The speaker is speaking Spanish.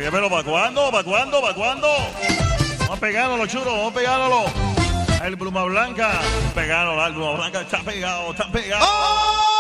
Oye, pero ¿para cuándo? ¿Para cuándo? ¿Para cuándo? Vamos a pegándolo, chulo, vamos a pegándolo. El Pluma Blanca, pegándolo, el Pluma Blanca está pegado, está pegado. ¡Oh!